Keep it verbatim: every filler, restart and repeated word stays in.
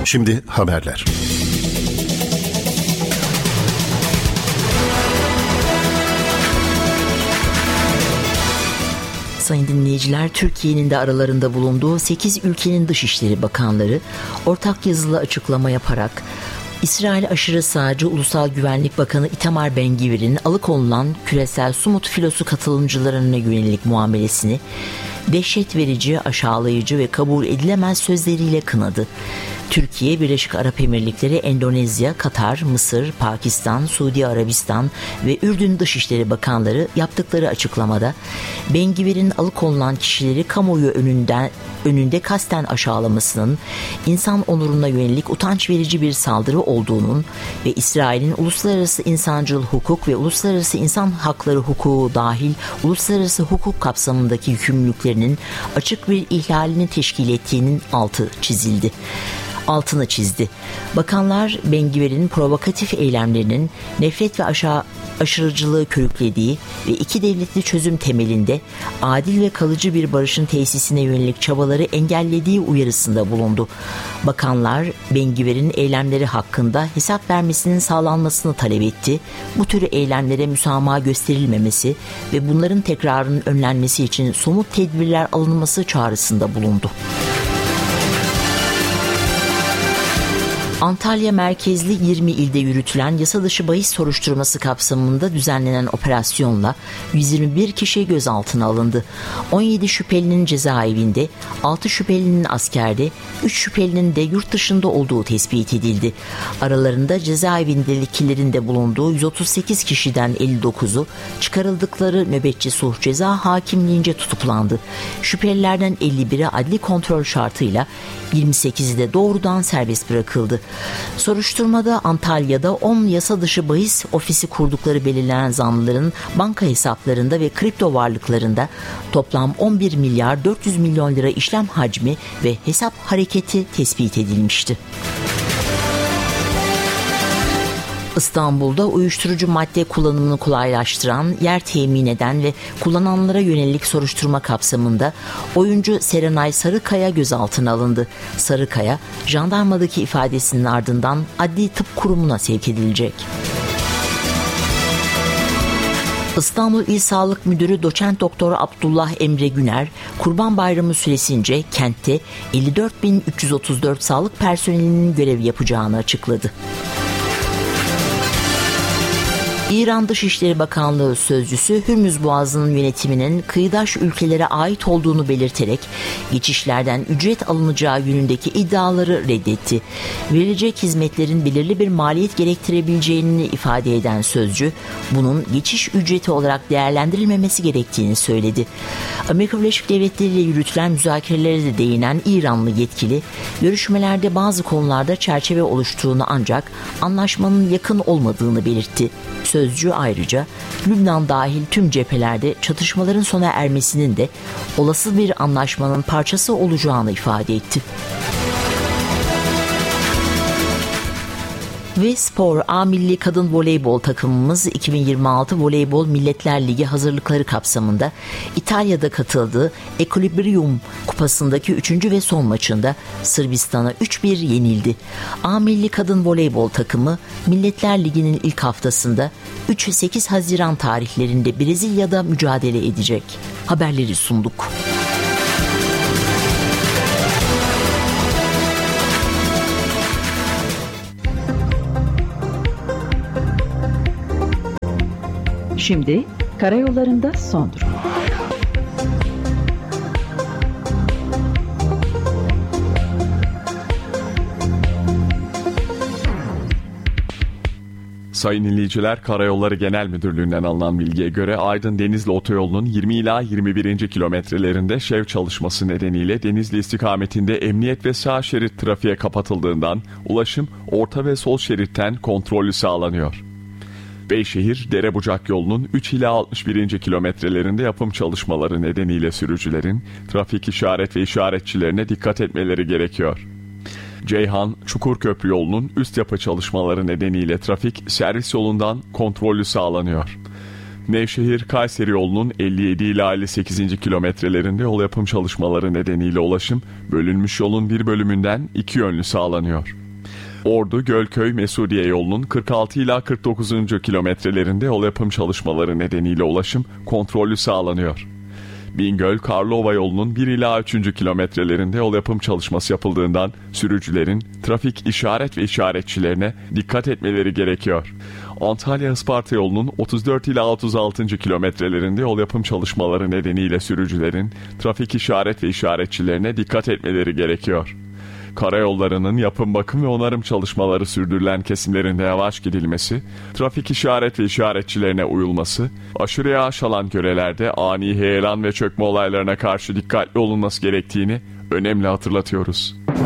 Şimdi haberler. Sayın dinleyiciler, Türkiye'nin de aralarında bulunduğu sekiz ülkenin Dışişleri Bakanları ortak yazılı açıklama yaparak İsrail aşırı sağcı Ulusal Güvenlik Bakanı Itamar Ben-Gvir'in alıkonulan küresel Sumut filosu katılımcılarına yönelik muamelesini dehşet verici, aşağılayıcı ve kabul edilemez sözleriyle kınadı. Türkiye, Birleşik Arap Emirlikleri, Endonezya, Katar, Mısır, Pakistan, Suudi Arabistan ve Ürdün Dışişleri Bakanları yaptıkları açıklamada Ben-Gvir'in alıkonulan kişileri kamuoyu önünden, önünde kasten aşağılamasının insan onuruna yönelik utanç verici bir saldırı olduğunun ve İsrail'in uluslararası insancıl hukuk ve uluslararası insan hakları hukuku dahil uluslararası hukuk kapsamındaki yükümlülüklerinin açık bir ihlalini teşkil ettiğinin altı çizildi. altını çizdi. Bakanlar Ben-Gvir'in provokatif eylemlerinin nefret ve aşağı aşırıcılığı körüklediği ve iki devletli çözüm temelinde adil ve kalıcı bir barışın tesisine yönelik çabaları engellediği uyarısında bulundu. Bakanlar Ben-Gvir'in eylemleri hakkında hesap vermesinin sağlanmasını talep etti. Bu tür eylemlere müsamaha gösterilmemesi ve bunların tekrarının önlenmesi için somut tedbirler alınması çağrısında bulundu. Antalya merkezli yirmi ilde yürütülen yasa dışı bahis soruşturması kapsamında düzenlenen operasyonla yüz yirmi bir kişi gözaltına alındı. on yedi şüphelinin cezaevinde, altı şüphelinin askerde, üç şüphelinin de yurt dışında olduğu tespit edildi. Aralarında cezaevindekilerin de bulunduğu yüz otuz sekiz kişiden elli dokuzu çıkarıldıkları nöbetçi sulh ceza hakimliğince tutuklandı. Şüphelilerden elli biri adli kontrol şartıyla, yirmi sekizi de doğrudan serbest bırakıldı. Soruşturmada Antalya'da on yasa dışı bahis ofisi kurdukları belirlenen zanlıların banka hesaplarında ve kripto varlıklarında toplam on bir milyar dört yüz milyon lira işlem hacmi ve hesap hareketi tespit edilmişti. İstanbul'da uyuşturucu madde kullanımını kolaylaştıran, yer temin eden ve kullananlara yönelik soruşturma kapsamında oyuncu Serenay Sarıkaya gözaltına alındı. Sarıkaya, jandarmadaki ifadesinin ardından Adli Tıp Kurumu'na sevk edilecek. İstanbul İl Sağlık Müdürü Doçent Doktor Abdullah Emre Güner, Kurban Bayramı süresince kentte elli dört bin üç yüz otuz dört sağlık personelinin görev yapacağını açıkladı. İran Dışişleri Bakanlığı Sözcüsü Hürmüz Boğazı'nın yönetiminin kıyıdaş ülkelere ait olduğunu belirterek geçişlerden ücret alınacağı yönündeki iddiaları reddetti. Verilecek hizmetlerin belirli bir maliyet gerektirebileceğini ifade eden sözcü, bunun geçiş ücreti olarak değerlendirilmemesi gerektiğini söyledi. Amerika Birleşik Devletleri ile yürütülen müzakerelere de değinen İranlı yetkili, görüşmelerde bazı konularda çerçeve oluştuğunu ancak anlaşmanın yakın olmadığını belirtti. Sözcü ayrıca Lübnan dahil tüm cephelerde çatışmaların sona ermesinin de olası bir anlaşmanın parçası olacağını ifade etti. Ve spor, A Milli Kadın Voleybol takımımız iki bin yirmi altı Voleybol Milletler Ligi hazırlıkları kapsamında İtalya'da katıldığı Equilibrium Kupası'ndaki üçüncü ve son maçında Sırbistan'a üç bir yenildi. A Milli Kadın Voleybol takımı Milletler Ligi'nin ilk haftasında üç sekiz Haziran tarihlerinde Brezilya'da mücadele edecek. Haberleri sunduk. Şimdi karayollarında son durum. Sayın dinleyiciler, Karayolları Genel Müdürlüğü'nden alınan bilgiye göre Aydın Denizli Otoyolu'nun yirmi ila yirmi birinci kilometrelerinde şev çalışması nedeniyle Denizli istikametinde emniyet ve sağ şerit trafiğe kapatıldığından ulaşım orta ve sol şeritten kontrollü sağlanıyor. Beyşehir Derebucak yolunun üç ila altmış birinci kilometrelerinde yapım çalışmaları nedeniyle sürücülerin trafik işaret ve işaretçilerine dikkat etmeleri gerekiyor. Ceyhan Çukurköprü yolunun üst yapı çalışmaları nedeniyle trafik servis yolundan kontrollü sağlanıyor. Nevşehir-Kayseri yolunun elli yedi ila elli sekizinci kilometrelerinde yol yapım çalışmaları nedeniyle ulaşım bölünmüş yolun bir bölümünden iki yönlü sağlanıyor. Ordu-Gölköy-Mesudiye yolunun kırk altı ila kırk dokuzuncu kilometrelerinde yol yapım çalışmaları nedeniyle ulaşım kontrollü sağlanıyor. Bingöl-Karlova yolunun bir ila üçüncü kilometrelerinde yol yapım çalışması yapıldığından sürücülerin trafik işaret ve işaretçilerine dikkat etmeleri gerekiyor. Antalya-Isparta yolunun otuz dört ila otuz altıncı kilometrelerinde yol yapım çalışmaları nedeniyle sürücülerin trafik işaret ve işaretçilerine dikkat etmeleri gerekiyor. Karayollarının yapım, bakım ve onarım çalışmaları sürdürülen kesimlerinde yavaş gidilmesi, trafik işaret ve işaretçilerine uyulması, aşırı yağış alan yörelerde ani heyelan ve çökme olaylarına karşı dikkatli olunması gerektiğini önemli hatırlatıyoruz.